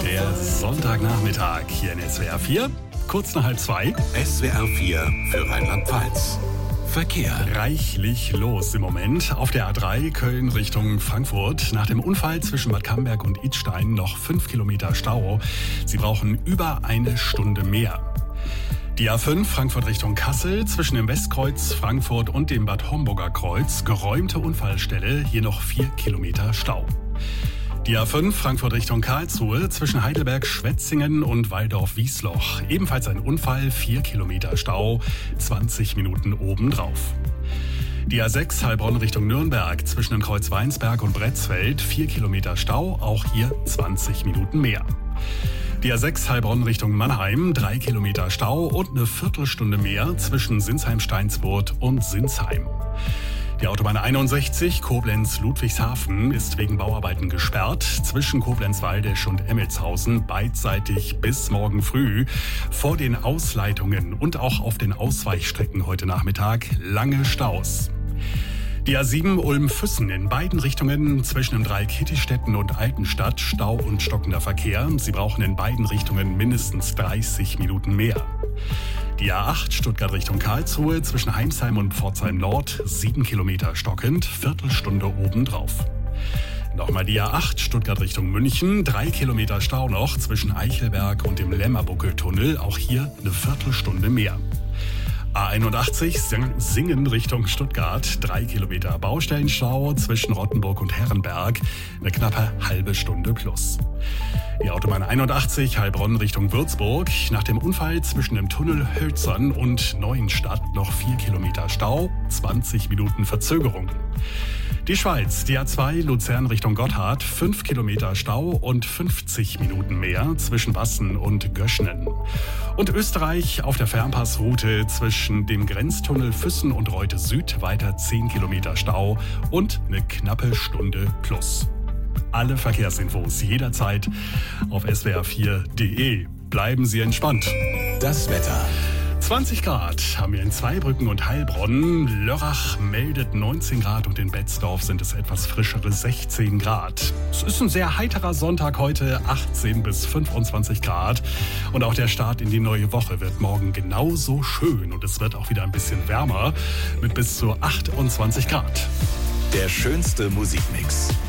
Der Sonntagnachmittag hier in SWR 4, kurz nach 1:30. SWR 4 für Rheinland-Pfalz. Verkehr. Reichlich los im Moment. Auf der A3 Köln Richtung Frankfurt. Nach dem Unfall zwischen Bad Camberg und Idstein noch 5 Kilometer Stau. Sie brauchen über eine Stunde mehr. Die A5 Frankfurt Richtung Kassel, zwischen dem Westkreuz Frankfurt und dem Bad Homburger Kreuz, geräumte Unfallstelle, hier noch 4 Kilometer Stau. Die A5 Frankfurt Richtung Karlsruhe, zwischen Heidelberg, Schwetzingen und Walldorf-Wiesloch, ebenfalls ein Unfall, 4 Kilometer Stau, 20 Minuten obendrauf. Die A6 Heilbronn Richtung Nürnberg, zwischen dem Kreuz Weinsberg und Bretzfeld, 4 Kilometer Stau, auch hier 20 Minuten mehr. Die A6 Heilbronn Richtung Mannheim, 3 Kilometer Stau und eine Viertelstunde mehr zwischen Sinsheim-Steinswurt und Sinsheim. Die Autobahn 61 Koblenz-Ludwigshafen ist wegen Bauarbeiten gesperrt. Zwischen Koblenz-Waldesch und Emmelshausen beidseitig bis morgen früh. Vor den Ausleitungen und auch auf den Ausweichstrecken heute Nachmittag lange Staus. Die A7 Ulm-Füssen in beiden Richtungen zwischen dem Dreieck Hittichstetten und Altenstadt Stau und stockender Verkehr. Sie brauchen in beiden Richtungen mindestens 30 Minuten mehr. Die A8 Stuttgart Richtung Karlsruhe zwischen Heimsheim und Pforzheim Nord 7 Kilometer stockend, Viertelstunde obendrauf. Nochmal die A8 Stuttgart Richtung München, 3 Kilometer Stau noch zwischen Eichelberg und dem Lämmerbuckeltunnel, auch hier eine Viertelstunde mehr. A81 Singen Richtung Stuttgart, 3 Kilometer Baustellenstau zwischen Rottenburg und Herrenberg, eine knappe halbe Stunde plus. Die Autobahn 81 Heilbronn Richtung Würzburg, nach dem Unfall zwischen dem Tunnel Hölzern und Neuenstadt noch 4 Kilometer Stau, 20 Minuten Verzögerung. Die Schweiz, die A2 Luzern Richtung Gotthard, 5 Kilometer Stau und 50 Minuten mehr zwischen Wassen und Göschnen. Und Österreich auf der Fernpassroute zwischen dem Grenztunnel Füssen und Reute Süd weiter 10 Kilometer Stau und eine knappe Stunde plus. Alle Verkehrsinfos jederzeit auf swr4.de. Bleiben Sie entspannt. Das Wetter. 20 Grad haben wir in Zweibrücken und Heilbronn. Lörrach meldet 19 Grad und in Betzdorf sind es etwas frischere 16 Grad. Es ist ein sehr heiterer Sonntag heute, 18 bis 25 Grad. Und auch der Start in die neue Woche wird morgen genauso schön. Und es wird auch wieder ein bisschen wärmer mit bis zu 28 Grad. Der schönste Musikmix.